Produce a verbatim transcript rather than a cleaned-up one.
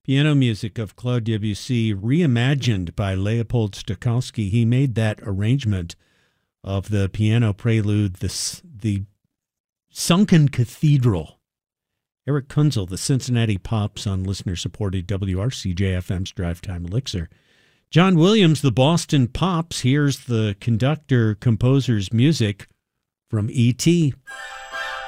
Piano music of Claude Debussy, reimagined by Leopold Stokowski. He made that arrangement of the piano prelude, the, the Sunken Cathedral. Eric Kunzel, the Cincinnati Pops on listener-supported W R C J F M's Drive Time Elixir. John Williams, the Boston Pops. Here's the conductor-composer's music from E T